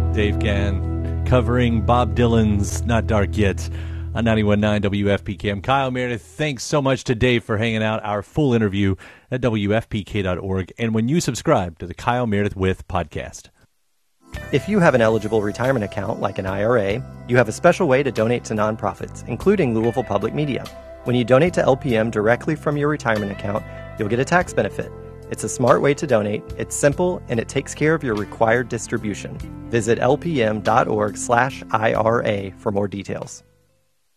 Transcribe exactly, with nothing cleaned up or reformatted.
Dave Gann covering Bob Dylan's Not Dark Yet on ninety-one point nine W F P K. I'm Kyle Meredith. Thanks so much to Dave for hanging out. Our full interview at W F P K dot org and when you subscribe to the Kyle Meredith With podcast. If you have an eligible retirement account like an I R A, you have a special way to donate to nonprofits, including Louisville Public Media. When you donate to L P M directly from your retirement account, you'll get a tax benefit. It's a smart way to donate, it's simple, and it takes care of your required distribution. Visit L P M dot org slash I R A for more details.